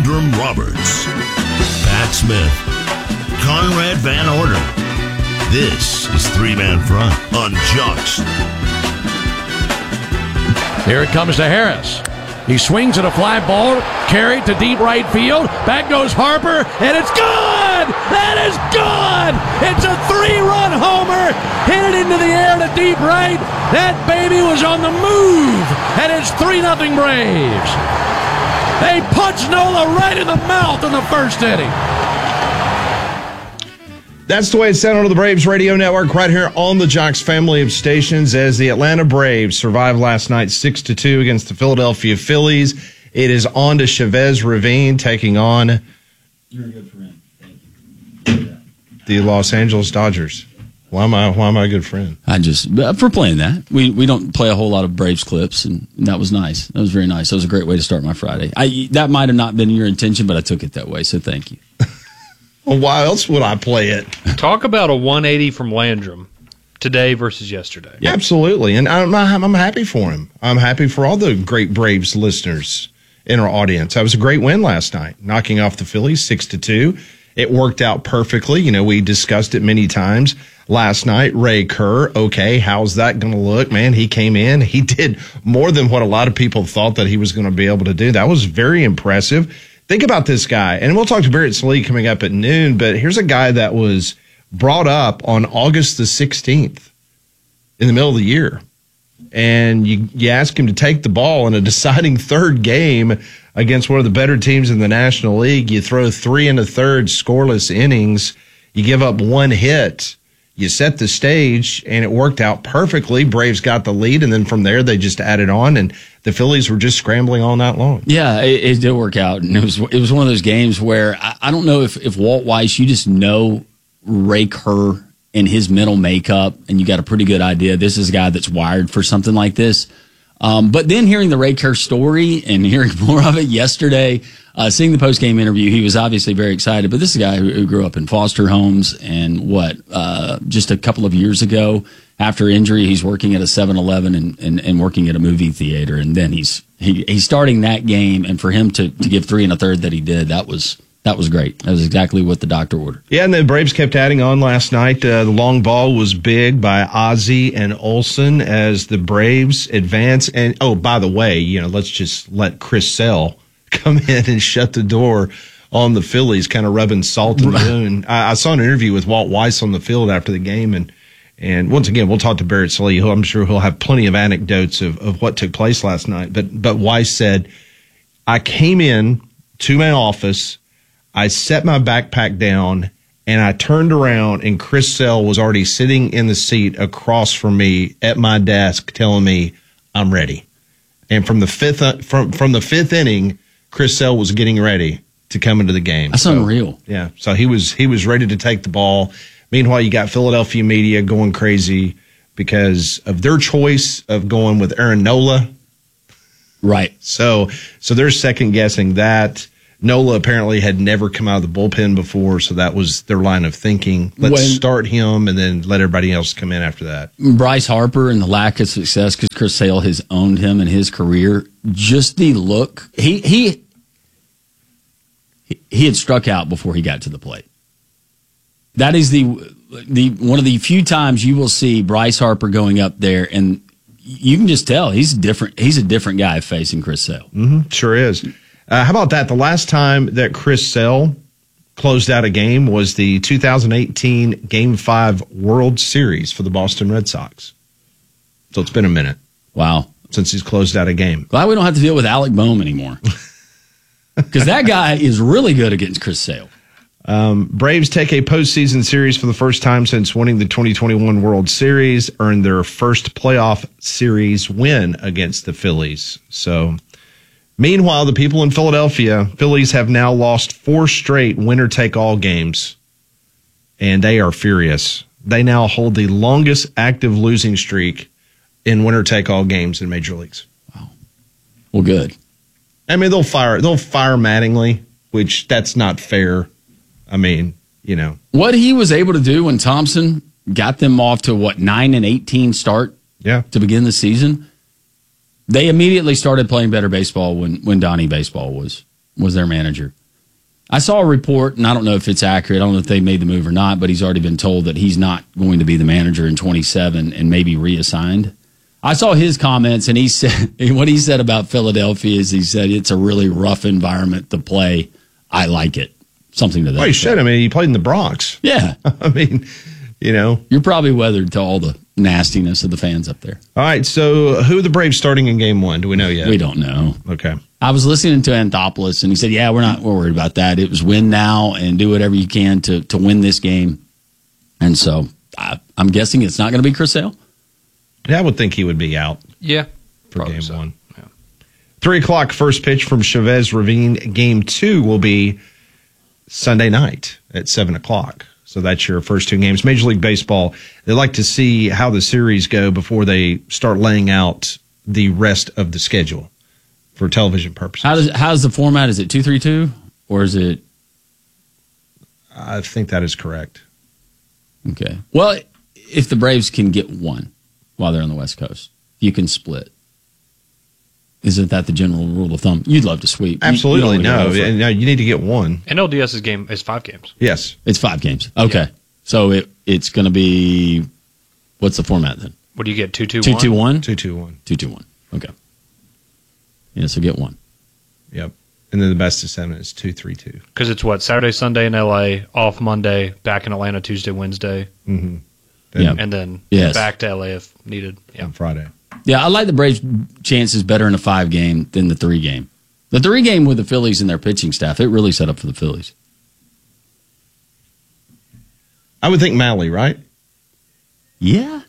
Landrum Roberts, Pat Smith, Conrad Van Orden. This is Three-Man Front on Jocks. Here it comes to Harris. He swings at a fly ball, carried to deep right field. Back goes Harper, and it's good! That is good! It's a 3-run homer, hit it into the air to deep right. That baby was on the move, and it's 3-0 Braves. They punched Nola right in the mouth in the first inning. That's the way it sounded on the Braves radio network right here on the Jocks family of stations as the Atlanta Braves survived last night 6-2 against the Philadelphia Phillies. It is on to Chavez Ravine taking on You're a good friend. Thank you. the Los Angeles Dodgers. Why am I a good friend? I just, for playing that. We don't play a whole lot of Braves clips, and that was nice. That was very nice. That was a great way to start my Friday. That might have not been your intention, but I took it that way, so thank you. Well, why else would I play it? Talk about a 180 from Landrum today versus yesterday. Yeah. Absolutely, and I'm happy for him. I'm happy for all the great Braves listeners in our audience. That was a great win last night, knocking off the Phillies 6-2. It worked out perfectly. You know, we discussed it many times last night. Ray Kerr, okay, how's that going to look? Man, he came in. He did more than what a lot of people thought that he was going to be able to do. That was very impressive. Think about this guy, and we'll talk to Barrett Sallee coming up at noon, but here's a guy that was brought up on August the 16th in the middle of the year. And you ask him to take the ball in a deciding third game against one of the better teams in the National League. You throw 3 1/3 scoreless innings. You give up 1 hit. You set the stage, and it worked out perfectly. Braves got the lead, and then from there they just added on, and the Phillies were just scrambling all night long. Yeah, it did work out, and it was one of those games where I don't know if Walt Weiss, you just know Ray Kerr and his mental makeup, and you got a pretty good idea. This is a guy that's wired for something like this. But then hearing the Ray Kerr story and hearing more of it yesterday, seeing the post-game interview, he was obviously very excited. But this is a guy who grew up in foster homes, and just a couple of years ago, after injury, he's working at a 7-Eleven and working at a movie theater. And then he's starting that game, and for him to give 3 1/3 that he did, that was great. That was exactly what the doctor ordered. Yeah, and the Braves kept adding on last night. The long ball was big by Ozzie and Olsen as the Braves advance. And, oh, by the way, let's just let Chris Sale come in and shut the door on the Phillies, kind of rubbing salt in the wound. I saw an interview with Walt Weiss on the field after the game, and once again, we'll talk to Barrett Sallee, who I'm sure he'll have plenty of anecdotes of what took place last night. But Weiss said, I came in to my office, I set my backpack down, and I turned around, and Chris Sale was already sitting in the seat across from me at my desk telling me, I'm ready. And from the fifth inning, Chris Sale was getting ready to come into the game. That's unreal. Yeah, so he was ready to take the ball. Meanwhile, you got Philadelphia media going crazy because of their choice of going with Aaron Nola. Right. So they're second guessing that. Nola apparently had never come out of the bullpen before, so that was their line of thinking. Let's start him and then let everybody else come in after that. Bryce Harper and the lack of success because Chris Sale has owned him in his career. Just the look. He had struck out before he got to the plate. That is the one of the few times you will see Bryce Harper going up there, and you can just tell he's different. He's a different guy facing Chris Sale. Mm-hmm, sure is. How about that? The last time that Chris Sale closed out a game was the 2018 Game 5 World Series for the Boston Red Sox. So it's been a minute. Wow. Since he's closed out a game. Glad we don't have to deal with Alec Boehm anymore. Because that guy is really good against Chris Sale. Braves take a postseason series for the first time since winning the 2021 World Series, earned their first playoff series win against the Phillies. So, meanwhile, the people in Philadelphia, Phillies have now lost 4 straight winner-take-all games, and they are furious. They now hold the longest active losing streak in winner-take-all games in major leagues. Wow. Well, good. I mean, they'll fire Mattingly, which that's not fair. I mean, what he was able to do when Thompson got them off to 9-18 start to begin the season. They immediately started playing better baseball when Donnie Baseball was was their manager. I saw a report, and I don't know if it's accurate. I don't know if they made the move or not, but he's already been told that he's not going to be the manager in 27 and maybe reassigned. I saw his comments, and he said what he said about Philadelphia is he said it's a really rough environment to play. I like it. Something to that. Well, he should. I mean, he played in the Bronx. Yeah. I mean, You're probably weathered to all the nastiness of the fans up there. All right, so who are the Braves starting in game 1? Do we know yet? We don't know. Okay. I was listening to Anthopoulos, and he said, we're worried about that. It was win now and do whatever you can to win this game. And so I'm guessing it's not going to be Chris Sale. Yeah, I would think he would be out Yeah. for game so. 1. Yeah. 3 o'clock first pitch from Chavez Ravine. Game 2 will be Sunday night at 7 o'clock. So that's your first 2 games. Major League Baseball, they like to see how the series go before they start laying out the rest of the schedule for television purposes. How's the format? Is it 2-3-2 or is it? I think that is correct. Okay. Well, if the Braves can get one while they're on the West Coast, you can split. Isn't that the general rule of thumb? You'd love to sweep. Absolutely. You don't wanna go No, you need to get one. NLDS's game is 5 games. Yes. It's 5 games. Okay. So it's going to be, what's the format then? What do you get, 2-2-1? 2-2-1? 2-2-1. 2-2-1. Okay. Yeah, so get one. Yep. And then the best of 7 is 2-3-2. Because it's Saturday, Sunday in LA, off Monday, back in Atlanta Tuesday, Wednesday, Mm-hmm. Yeah. and then Yes. back to LA if needed. Yeah. On Friday. Yeah, I like the Braves' chances better in a 5 game than the 3 game. The 3 game with the Phillies and their pitching staff, it really set up for the Phillies. I would think Malley, right? Yeah.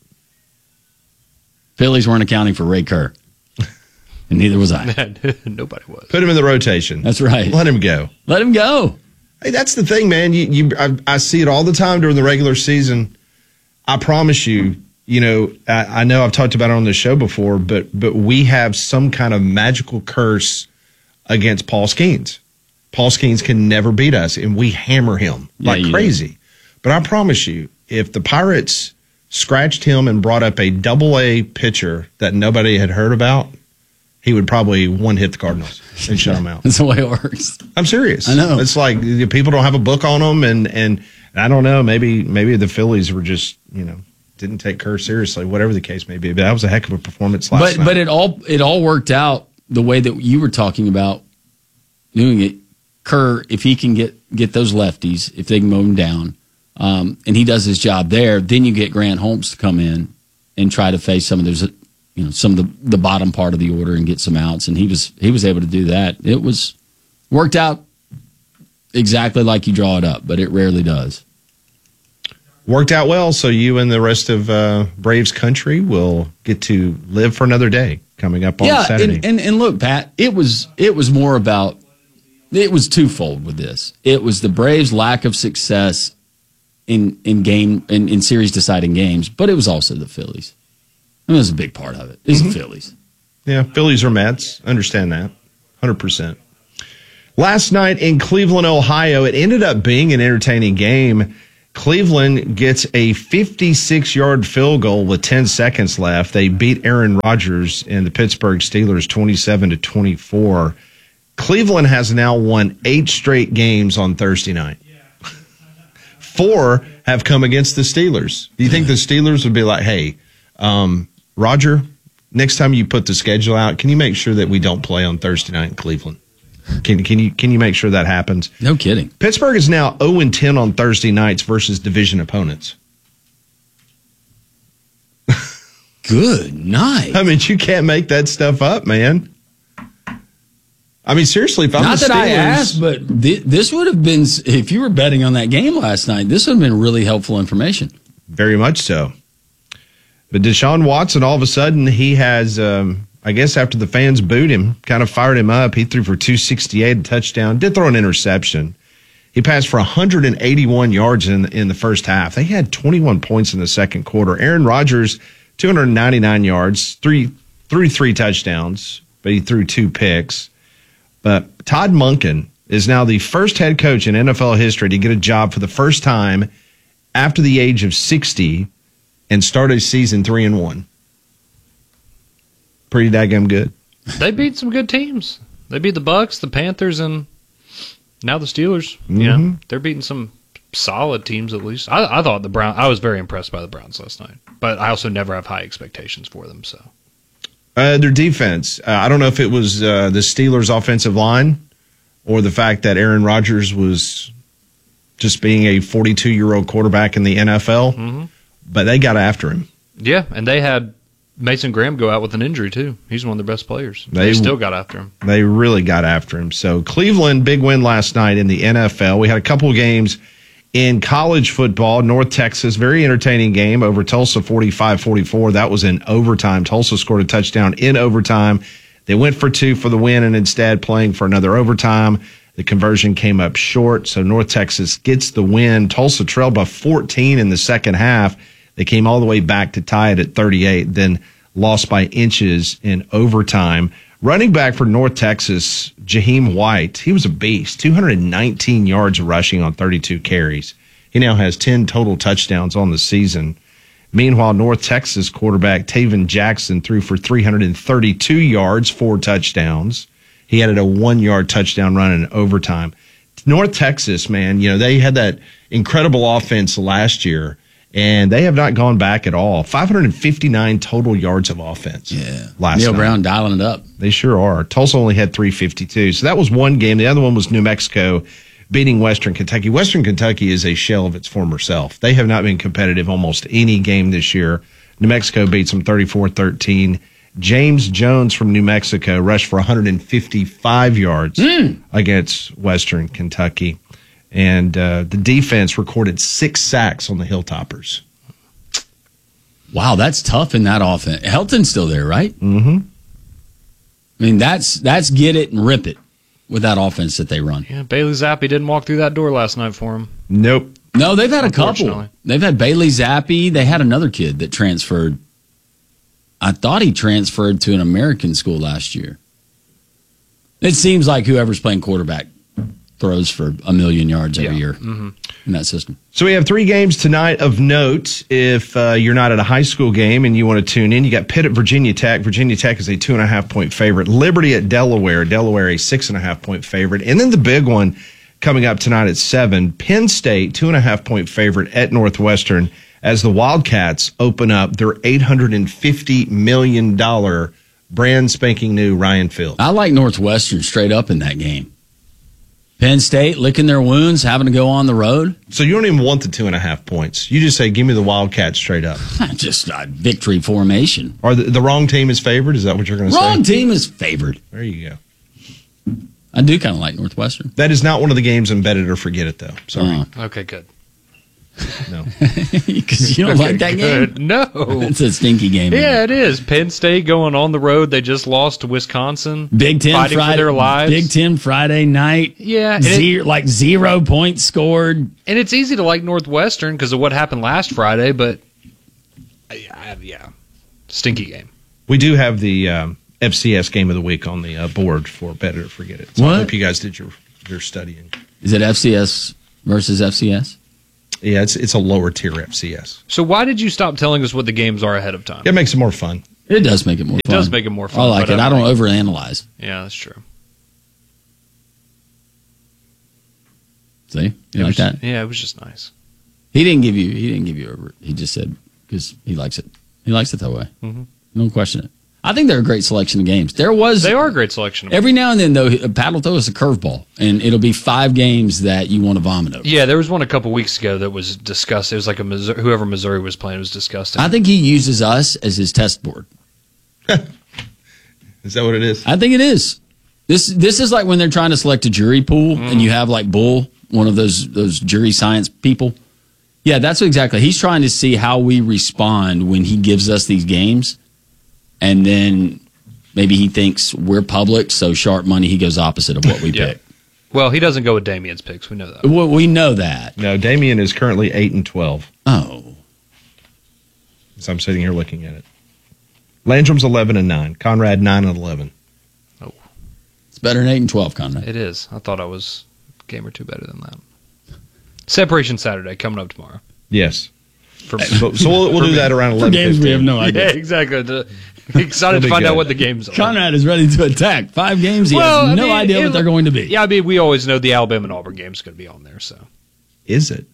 Phillies weren't accounting for Ray Kerr. And neither was I. Nobody was. Put him in the rotation. That's right. Let him go. Let him go. Hey, that's the thing, man. I see it all the time during the regular season. I promise you, I know I've talked about it on the show before, but we have some kind of magical curse against Paul Skeens. Paul Skeens can never beat us, and we hammer him like crazy. But I promise you, if the Pirates scratched him and brought up a double-A pitcher that nobody had heard about, he would probably one-hit the Cardinals and shut them out. That's the way it works. I'm serious. I know. It's like people don't have a book on them, and I don't know. Maybe the Phillies were just didn't take Kerr seriously, whatever the case may be. But that was a heck of a performance last night. But it all worked out the way that you were talking about doing it. Kerr, if he can get those lefties, if they can mow him down, and he does his job there, then you get Grant Holmes to come in and try to face some of those, some of the bottom part of the order and get some outs, and he was able to do that. It was worked out exactly like you draw it up, but it rarely does. Worked out well, so you and the rest of Braves country will get to live for another day coming up on Saturday. And look, Pat, it was more about, it was twofold with this. It was the Braves' lack of success in series deciding games, but it was also the Phillies. I mean, it was a big part of it. It's the Phillies. Yeah, Phillies or Mets. Understand that. 100%. Last night in Cleveland, Ohio, it ended up being an entertaining game. Cleveland gets a 56-yard field goal with 10 seconds left. They beat Aaron Rodgers and the Pittsburgh Steelers 27-24. Cleveland has now won 8 straight games on Thursday night. 4 have come against the Steelers. Do you think the Steelers would be like, hey, Roger, next time you put the schedule out, can you make sure that we don't play on Thursday night in Cleveland? Can you make sure that happens? No kidding. Pittsburgh is now 0-10 on Thursday nights versus division opponents. Good night. I mean, you can't make that stuff up, man. I mean, seriously, if I'm Not the that Steelers, I asked, but this would have been, if you were betting on that game last night, this would have been really helpful information. very much so. But Deshaun Watson, all of a sudden, he has, I guess after the fans booed him, kind of fired him up. He threw for 268, a touchdown, did throw an interception. He passed for 181 yards in the first half. They had 21 points in the second quarter. Aaron Rodgers, 299 yards, threw 3 touchdowns, but he threw 2 picks. But Todd Monken is now the first head coach in NFL history to get a job for the first time after the age of 60 and start a season 3-1. Pretty daggum good. They beat some good teams. They beat the Bucks, the Panthers, and now the Steelers. Mm-hmm. You know, they're beating some solid teams at least. I thought the Browns. I was very impressed by the Browns last night, but I also never have high expectations for them. So their defense. I don't know if it was the Steelers' offensive line or the fact that Aaron Rodgers was just being a 42-year-old quarterback in the NFL, but they got after him. yeah, and they had Mason Graham go out with an injury too. He's one of their best players. They still got after him. They really got after him. So Cleveland, big win last night in the NFL. We had a couple of games in college football. North Texas, very entertaining game over Tulsa, 45-44. That was in overtime. Tulsa scored a touchdown in overtime. They went for 2 for the win and instead playing for another overtime. The conversion came up short, so North Texas gets the win. Tulsa trailed by 14 in the second half. They came all the way back to tie it at 38, then lost by inches in overtime. Running back for North Texas, Jaheim White, he was a beast, 219 yards rushing on 32 carries. He now has 10 total touchdowns on the season. Meanwhile, North Texas quarterback Taven Jackson threw for 332 yards, 4 touchdowns. He added a 1-yard touchdown run in overtime. North Texas, man, you know, they had that incredible offense last year, and they have not gone back at all. 559 total yards of offense. Yeah. Last Neil night. Brown dialing it up. They sure are. Tulsa only had 352. So that was one game. The other one was New Mexico beating Western Kentucky. Western Kentucky is a shell of its former self. They have not been competitive almost any game this year. New Mexico beats them 34-13. James Jones from New Mexico rushed for 155 yards against Western Kentucky. And the defense recorded 6 sacks on the Hilltoppers. Wow, that's tough in that offense. Helton's still there, right? Mm-hmm. I mean, that's get it and rip it with that offense that they run. Yeah, Bailey Zappi didn't walk through that door last night for him. Nope. No, they've had a couple. Unfortunately. They've had Bailey Zappi. They had another kid that transferred. I thought he transferred to an American school last year. It seems like whoever's playing quarterback throws for 1 million yards every year in that system. So we have 3 games tonight of note. If you're not at a high school game and you want to tune in, you got Pitt at Virginia Tech. Virginia Tech is a 2.5-point favorite. Liberty at Delaware. Delaware a 6.5-point favorite. And then the big one coming up tonight at 7, Penn State 2.5-point favorite at Northwestern as the Wildcats open up their $850 million brand spanking new Ryan Field. I like Northwestern straight up in that game. Penn State licking their wounds, having to go on the road. So you don't even want the 2.5 points. You just say, give me the Wildcats straight up. Just victory formation. Or the wrong team is favored? Is that what you're going to say? Wrong team is favored. There you go. I do kind of like Northwestern. That is not one of the games in Bet It or Forget It, though. Sorry. Okay, good. No. Because you don't like that Good. game? No. It's a stinky game. Yeah, it is. Penn State going on the road. They just lost to Wisconsin. Big Ten fighting Friday, for their lives. Big Ten Friday night. Yeah, and like 0 points scored. And it's easy to like Northwestern because of what happened last Friday, but yeah, stinky game. We do have the FCS game of the week on the board for Bet It or Forget It. So What? I hope you guys did your studying. Is it FCS versus FCS? Yeah, it's a lower tier FCS. So why did you stop telling us what the games are ahead of time? It makes it more fun. It does make it more fun. It does make it more fun. I like but it. I don't overanalyze. Yeah, that's true. See? You like that? Yeah, it was just nice. He didn't give you he just said because he likes it. He likes it that way. Mm-hmm. Don't question it. I think they're a great selection of games. They are a great selection. Of Every now and then, though, Pat will throw us a curveball, and it'll be 5 games that you want to vomit over. Yeah, there was one a couple weeks ago that was discussed. It was like whoever Missouri was playing was disgusting. I think he uses us as his test board. Is that what it is? I think it is. This is like when they're trying to select a jury pool, and you have like Bull, one of those jury science people. Yeah, that's what exactly. He's trying to see how we respond when he gives us these games. And then maybe he thinks we're public, so sharp money, he goes opposite of what we Yeah. pick. Well, he doesn't go with Damien's picks. We know that. Well, we know that. No, Damien is currently 8-12. Oh. So I'm sitting here looking at it. Landrum's 11-9. Conrad 9-11. It's better than 8-12, Conrad. It is. I thought I was a game or two better than that. Separation Saturday coming up tomorrow. Yes. For me. So we'll do that around 11. For games we have no idea. Yeah, exactly. Excited to find good. out what the games are. Conrad is ready to attack. 5 games. He has no idea what they're going to be. Yeah, I mean, we always know the Alabama and Auburn game is going to be on there, so. Is it?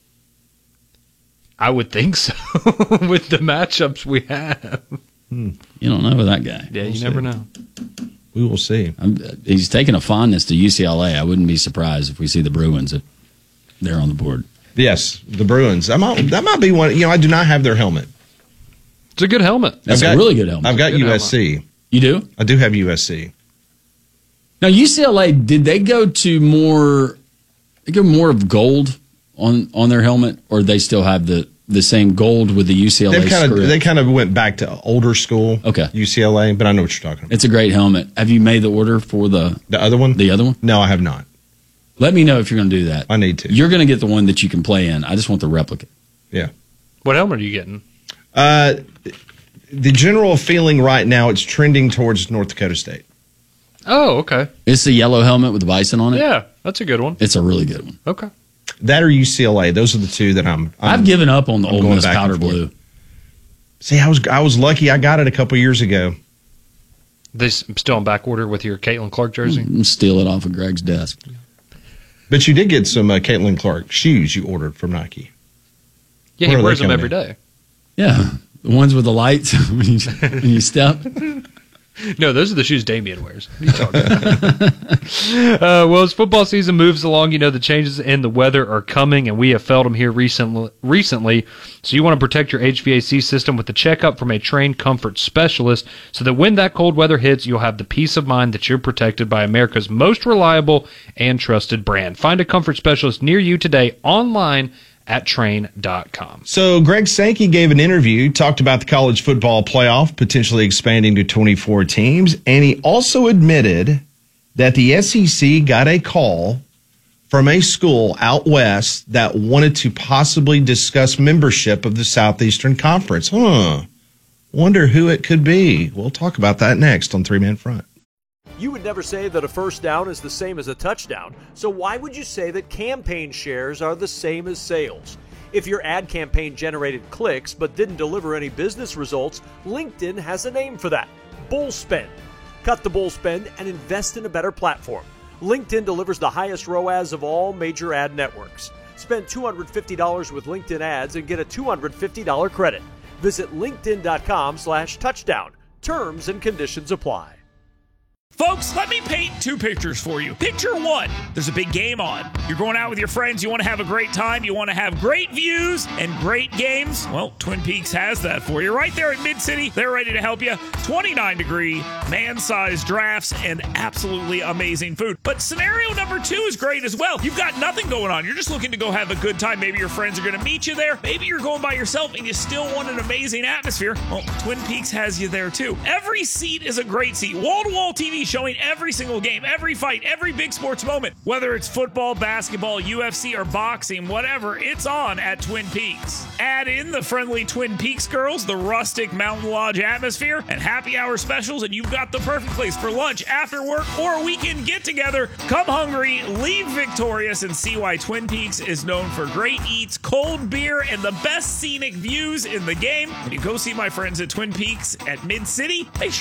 I would think so with the matchups we have. You don't know with that guy. Yeah, you never know. We will see. He's taking a fondness to UCLA. I wouldn't be surprised if we see the Bruins if they're on the board. Yes, the Bruins. That might be one. I do not have their helmet. It's a good helmet. That's a really good helmet. I've got Good USC. You do? I do have USC. Now UCLA, did they go to more of gold on their helmet, or they still have the same gold with the UCLA script? They kind of went back to older school. Okay. UCLA, but I know what you're talking about. It's a great helmet. Have you made the order for the The other one? The other one? No, I have not. Let me know if you're going to do that. I need to. You're going to get the one that you can play in. I just want the replica. Yeah. What helmet are you getting? The general feeling right now, it's trending towards North Dakota State. Oh, okay. It's the yellow helmet with the bison on it. Yeah, that's a good one. It's a really good one. Okay. That or UCLA. Those are the two that I've given up on the I'm Ole going Miss back powder and forth. blue. See, I was lucky. I got it a couple years ago. This still on back order with your Caitlin Clark jersey? Steal it off of Greg's desk. But you did get some Caitlin Clark shoes you ordered from Nike. Yeah, Where he are wears they them coming every in? day. Yeah, the ones with the lights when you step. No, those are the shoes Damian wears. What are you talking about? Well, as football season moves along, the changes in the weather are coming, and we have felt them here recently. So you want to protect your HVAC system with a checkup from a trained comfort specialist so that when that cold weather hits, you'll have the peace of mind that you're protected by America's most reliable and trusted brand. Find a comfort specialist near you today online at Trane.com. So Greg Sankey gave an interview, talked about the college football playoff potentially expanding to 24 teams, and he also admitted that the SEC got a call from a school out west that wanted to possibly discuss membership of the Southeastern Conference. Wonder who it could be. We'll talk about that next on Three Man Front. You would never say that a first down is the same as a touchdown, so why would you say that campaign shares are the same as sales? If your ad campaign generated clicks but didn't deliver any business results, LinkedIn has a name for that: bull spend. Cut the bull spend and invest in a better platform. LinkedIn delivers the highest ROAS of all major ad networks. Spend $250 with LinkedIn ads and get a $250 credit. Visit linkedin.com/touchdown. Terms and conditions apply. Folks, let me paint two pictures for you. Picture one, there's a big game on. You're going out with your friends, you want to have a great time, you want to have great views and great games. Well, Twin Peaks has that for you. Right there at Mid-City, they're ready to help you. 29-degree, man-sized drafts, and absolutely amazing food. But scenario number two is great as well. You've got nothing going on. You're just looking to go have a good time. Maybe your friends are going to meet you there. Maybe you're going by yourself and you still want an amazing atmosphere. Well, Twin Peaks has you there too. Every seat is a great seat. Wall-to-wall TV showing every single game, every fight, every big sports moment. Whether it's football, basketball, UFC, or boxing, whatever, it's on at Twin Peaks. Add in the friendly Twin Peaks girls, the rustic Mountain Lodge atmosphere, and happy hour specials, and you've got the perfect place for lunch, after work, or a weekend get-together. Come hungry, leave victorious, and see why Twin Peaks is known for great eats, cold beer, and the best scenic views in the game. When you go see my friends at Twin Peaks at Mid-City, make sure